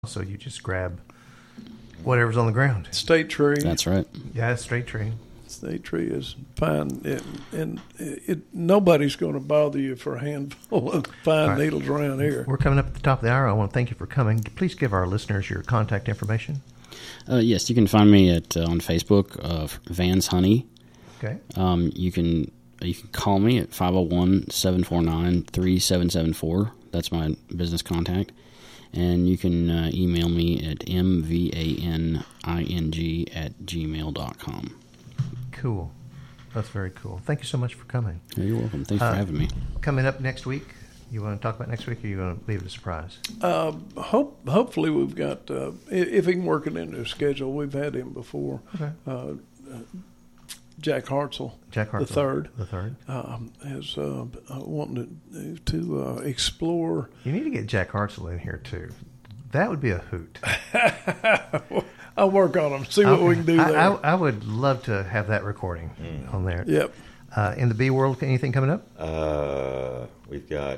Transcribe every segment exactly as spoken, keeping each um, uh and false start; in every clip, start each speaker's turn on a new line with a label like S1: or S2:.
S1: So you just grab whatever's on the ground.
S2: State tree.
S3: That's right.
S1: Yeah, straight tree.
S2: State tree is pine, it, and it, it, nobody's going to bother you for a handful of pine right. needles around here.
S1: We're coming up at the top of the hour. I want to thank you for coming. Please give our listeners your contact information.
S3: Uh, yes, you can find me at uh, on Facebook, uh, Vans Honey.
S1: Okay.
S3: Um, you can you can call me at five oh one, seven four nine, three seven seven four. That's my business contact. And you can uh, email me at m v a n i n g at gmail dot com.
S1: Cool. That's very cool. Thank you so much for coming.
S3: Yeah, you're welcome. Thanks
S1: uh,
S3: for having me.
S1: Coming up next week, you want to talk about next week, or are you going to leave it a surprise?
S2: Uh, hope, hopefully we've got, uh, if he can work it into his schedule, we've had him before.
S1: Okay.
S2: Uh, uh, Jack Hartzell,
S1: Jack Hartzell,
S2: the third,
S1: the third,
S2: um, is uh, wanting to, to uh, explore.
S1: You need to get Jack Hartzell in here too. That would be a hoot.
S2: I'll work on him. See what
S1: okay.
S2: we can do there.
S1: I, I, I would love to have that recording mm. on there.
S2: Yep.
S1: Uh, in the bee world, anything coming up?
S4: Uh, we've got.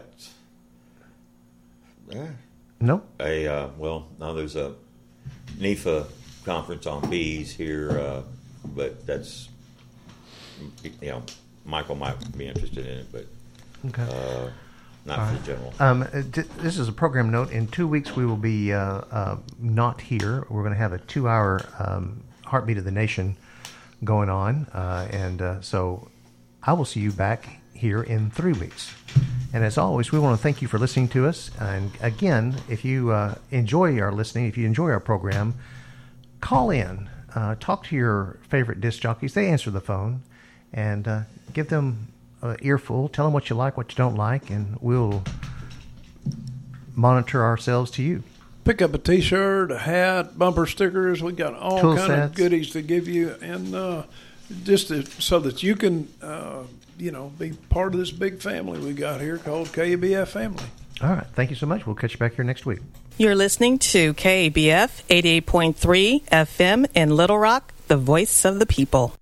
S4: Uh,
S1: no.
S4: A uh, well, no. There's a N I F A conference on bees here, uh, but that's. You know, Michael might be interested in it, but
S1: okay.
S4: uh, not
S1: All
S4: for
S1: right.
S4: the general.
S1: Um, this is a program note. In two weeks, we will be uh, uh, not here. We're going to have a two-hour um, Heartbeat of the Nation going on, uh, and uh, so I will see you back here in three weeks. And as always, we want to thank you for listening to us. And again, if you uh, enjoy our listening, if you enjoy our program, call in, uh, talk to your favorite disc jockeys. They answer the phone. And uh, give them an earful. Tell them what you like, what you don't like, and we'll monitor ourselves to you.
S2: Pick up a T-shirt, a hat, bumper stickers. We got all
S1: Tool
S2: kind
S1: sets.
S2: of goodies to give you, and uh, just to, so that you can, uh, you know, be part of this big family we got here called K A B F Family.
S1: All right. Thank you so much. We'll catch you back here next week.
S5: You're listening to K A B F eighty-eight point three F M in Little Rock, the voice of the people.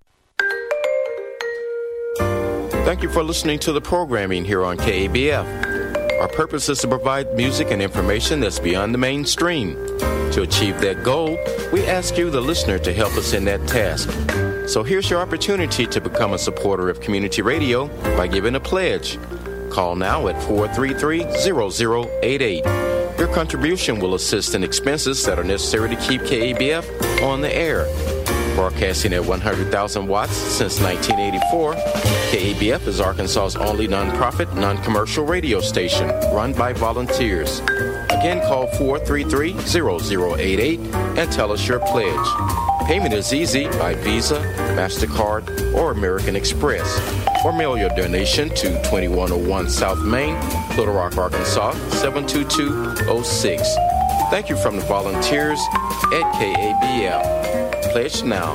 S6: Thank you for listening to the programming here on K A B F. Our purpose is to provide music and information that's beyond the mainstream. To achieve that goal, we ask you, the listener, to help us in that task. So here's your opportunity to become a supporter of community radio by giving a pledge. Call now at four three three, zero zero eight eight. Your contribution will assist in expenses that are necessary to keep K A B F on the air. Broadcasting at one hundred thousand watts since nineteen eighty-four, K A B F is Arkansas's only nonprofit, non-commercial radio station run by volunteers. Again, call four three three, zero zero eight eight and tell us your pledge. Payment is easy by Visa, MasterCard, or American Express. Or mail your donation to twenty-one oh one South Main, Little Rock, Arkansas, seven two two oh six. Thank you from the volunteers at K A B F. Pledge now.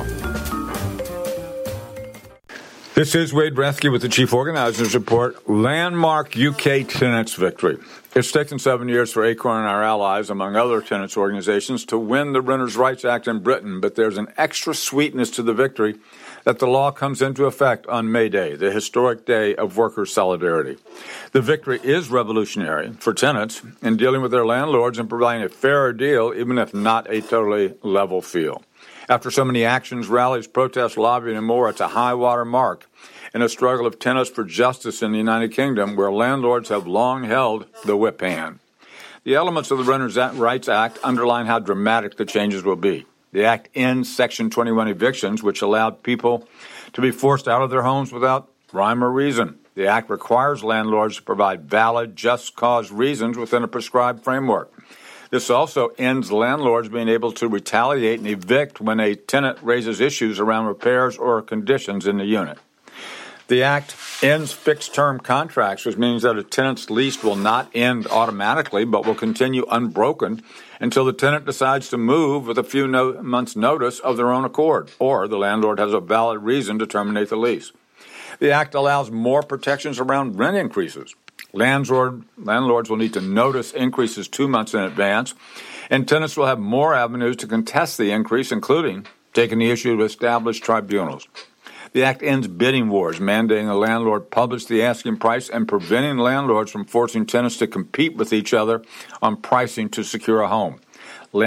S7: This is Wade Bresky with the Chief Organizers Report. Landmark U K tenants victory. It's taken seven years for ACORN and our allies, among other tenants organizations, to win the Renters' Rights Act in Britain, but there's an extra sweetness to the victory that the law comes into effect on May Day, the historic day of workers' solidarity. The victory is revolutionary for tenants in dealing with their landlords and providing a fairer deal, even if not a totally level field. After so many actions, rallies, protests, lobbying, and more, it's a high-water mark in a struggle of tenants for justice in the United Kingdom, where landlords have long held the whip hand. The elements of the Renters' Rights Act underline how dramatic the changes will be. The Act ends Section twenty-one evictions, which allowed people to be forced out of their homes without rhyme or reason. The Act requires landlords to provide valid, just cause reasons within a prescribed framework. This also ends landlords being able to retaliate and evict when a tenant raises issues around repairs or conditions in the unit. The Act ends fixed-term contracts, which means that a tenant's lease will not end automatically but will continue unbroken until the tenant decides to move with a few no- months' notice of their own accord, or the landlord has a valid reason to terminate the lease. The Act allows more protections around rent increases. Landlord, landlords will need to notice increases two months in advance, and tenants will have more avenues to contest the increase, including taking the issue to established tribunals. The Act ends bidding wars, mandating a landlord publish the asking price and preventing landlords from forcing tenants to compete with each other on pricing to secure a home.